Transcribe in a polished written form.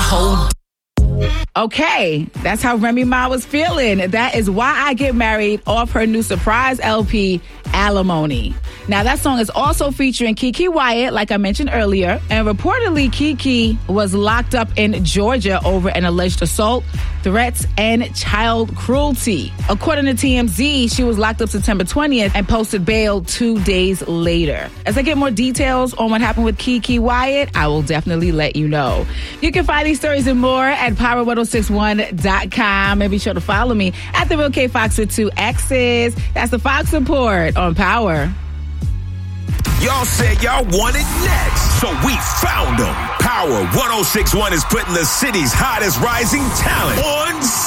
whole. Okay, that's how Remy Ma was feeling. That is Why I Get Married off her new surprise LP, Alimony. Now, that song is also featuring Keke Wyatt, like I mentioned earlier, and reportedly Keke was locked up in Georgia over an alleged assault, threats, and child cruelty. According to TMZ, she was locked up September 20th and posted bail 2 days later. As I get more details on what happened with Keke Wyatt, I will definitely let you know. You can find these stories and more at Power1061.com. And be sure to follow me at The Real K Fox with 2 X's. That's the Fox Report on Power. Y'all said y'all wanted next, so we found them. Power 1061 is putting the city's hottest rising talent on